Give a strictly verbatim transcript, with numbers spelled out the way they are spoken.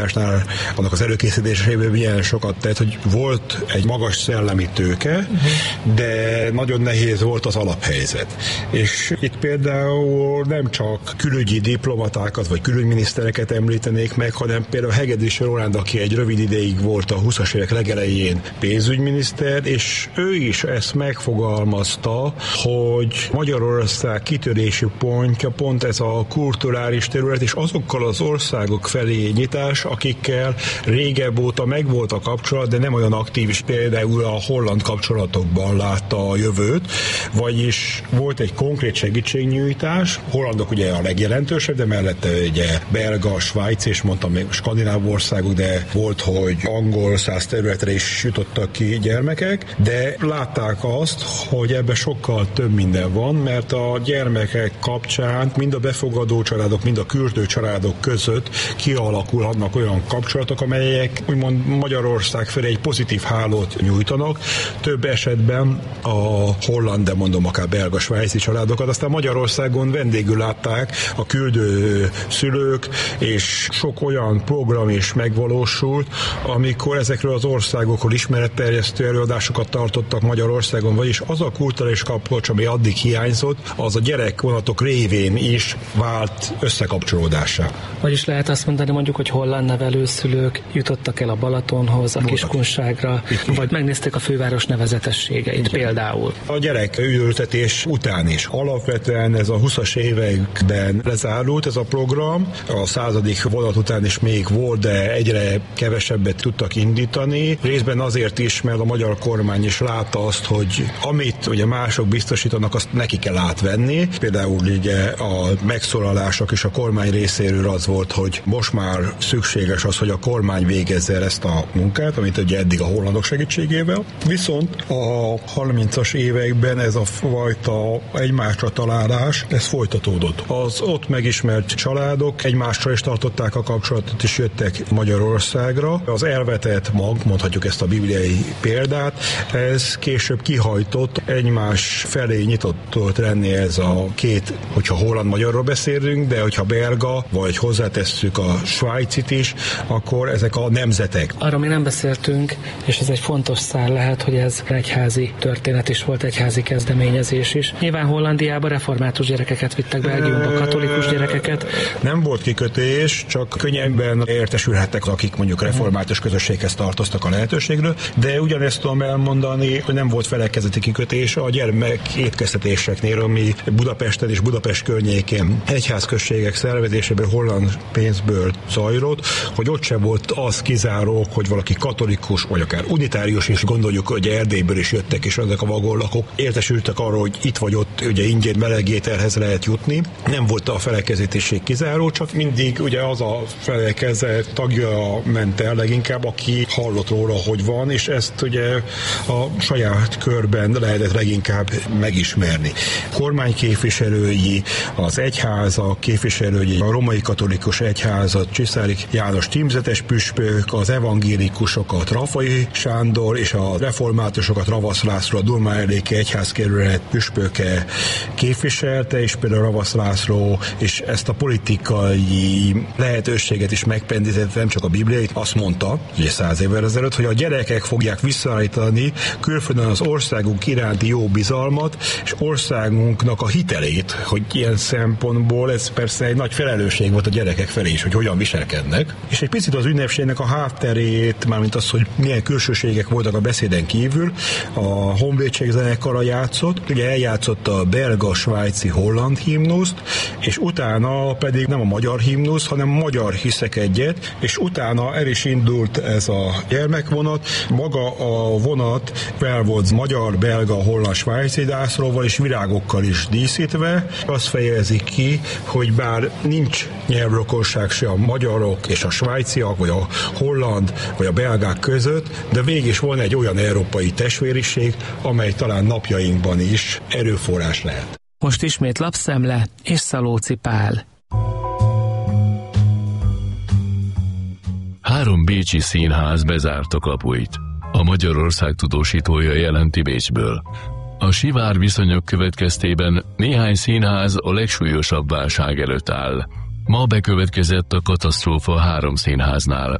annak az előkészítésében milyen sokat tett, hogy volt egy magas szellemi tőke, uh-huh. de nagyon nehéz volt az alaphelyzet. És itt például nem csak külügyi diplomatákat vagy külügyminisztereket említenék meg, hanem például Hegedűs Roland, aki egy rövid ideig volt a huszas évek legelején pénzügyminiszter, és ő is ezt megfogalmazta, hogy Magyarország kitörési pontja pont ez a kulturális terület, és azokkal az országok felé nyitás, akikkel régebb óta megvolt a kapcsolat, de nem olyan aktív, és például a holland kapcsolatokban látta a jövőt, vagyis volt egy konkrét segítségnyújtás, hollandok ugye a legjelentősebb, de mellette ugye belga, svájc, és mondtam még skandináv országok, de volt, hogy angol száz területre is jutottak ki gyermekek, de látták azt, hogy ebben sokkal több minden van, mert a gyermekek kapcsán mind a befogadó családok, mind a küldő családok között kialakulhatnak olyan kapcsolatok, amelyek úgymond Magyarország felé egy pozitív hálót nyújtanak. Több esetben a holland, de mondom akár belga, svájci családokat, aztán Magyarországon vendégül látták a küldő szülők, és sok olyan program is megvalósult, amikor ezekről az országokról ismeretterjesztő előadásokat tartottak Magyarországon, vagyis az a kulturális kapcsolat, ami addig hiányzott, az a gyerekvonatok révén is vált összekapcsolódássá. Vagyis lehet azt mondani mondjuk, hogy holland nevelőszülők jutottak el a Balatonhoz, a Kiskunságra, vagy megnézték a főváros nevezetességeit. Igen. Például. A gyerek üldöztetés után is. Alapvetően ez a huszas években lezárult ez a program, a századik vonat után is még volt, de egyre kevesebbet tudtak indítani. Részben azért is, mert a magyar kormány is látta azt, hogy amit ugye mások biztosítanak, azt neki kell átvenni. Például ugye a megszólalások és a kormány részéről az volt, hogy most már szükséges az, hogy a kormány végezze el ezt a munkát, amit ugye eddig a hollandok segítségével. Viszont a harmincas években ez a fajta egymásra találás, ez folytatódott. Az ott megismert családok egymással is tartották a kapcsolatot, és jöttek Magyarországra. Az elvetett mag, mondhatjuk ezt a bibliai példát, ez később kihajtott, egymás felé nyitott tudott lenni ez a két, hogyha holland-magyarról beszélünk, de hogyha belga, vagy hozzátesszük a svájcit is, akkor ezek a nemzetek. Arról mi nem beszéltünk, és ez egy fontos szál lehet, hogy ez egyházi történet is volt, egyházi kezdeményezés is. Nyilván Hollandiában református gyerekeket vittek, Belgiumba katolikus gyerekeket. Nem volt kikötés, csak könnyebben értesülhettek, akik mondjuk református közösséghez tartoztak a lehetőségről, de ugyanezt tudom elmondani, hogy nem volt felekezeti kikötés a gyermek étkeztetéseknél, ami Budapesten és Budapest környékén egyházközségek szervezésében holland pénzből zajlott, hogy ott sem volt az kizáró, hogy valaki katolikus, vagy akár unitárius is, gondoljuk, hogy Erdélyből is jöttek, és ezek a vagonlakók értesültek arról, hogy itt vagy ott ugye ingyen meleg ételhez lehet jutni. Nem volt a felekezetesség kizáró, csak mindig ugye az a felekezet tagja ment el leginkább, aki hallott róla, hogy van, és ezt ugye a saját körben lehetett leginkább megismerni. Kormányképviselői, az egyháza képviselői, a római katolikus egyházat, Csiszári János tímzetes püspök, az evangélikusokat Rafai Sándor, és a reformátusokat Ravasz László, a Durmán-Eléki egyházkerület püspöke képviselte, és például Ravasz László, és ezt a politikai lehetőséget is megpendítette, nem csak a bibliait, azt mondta, ugye száz évvel ezelőtt, hogy a gyerekek fogják visszaállítani külföldön az országunk iránti jó bizalmat, és országunknak a hitelét, hogy ilyen szempontból ez persze egy nagy felelősség volt a gyerekek felé is, hogy hogyan viselkednek. És egy picit az ünnepségnek a hátterét, mármint az, hogy milyen külsőségek voltak a beszéden kívül, a Honvédség zenekara játszott, ugye eljátszott a belga, svájci, holland himnuszt, és utána pedig nem a magyar himnusz, hanem magyar hiszek egyet, és utána el is indult ez a gyermekvonat. Maga a vonat fel volt magyar, belga, holland, svájci zászlóval és virágokkal is díszítve. Azt fejezi ki, hogy bár nincs nyelvrokosság se a magyarok és a svájciak, vagy a holland, vagy a belgák között, de végig van egy olyan európai testvériség, amely talán napjainkban is erőforrás lehet. Most ismét lapszemle és Szalóci Pál. Három bécsi színház bezárta kapuit. A Magyarország tudósítója jelenti Bécsből. A sivár viszonyok következtében néhány színház a legsúlyosabb válság előtt áll. Ma bekövetkezett a katasztrófa három színháznál.